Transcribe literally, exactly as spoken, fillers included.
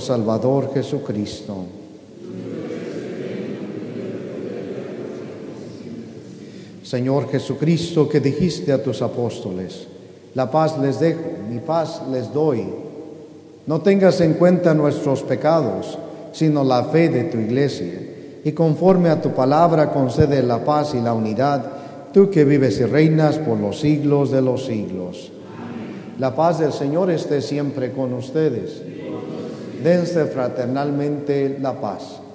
Salvador Jesucristo. Señor Jesucristo, que dijiste a tus apóstoles: la paz les dejo, mi paz les doy. No tengas en cuenta nuestros pecados, sino la fe de tu iglesia. Y conforme a tu palabra concede la paz y la unidad, tú que vives y reinas por los siglos de los siglos. Amén. La paz del Señor esté siempre con ustedes. Dense fraternalmente la paz.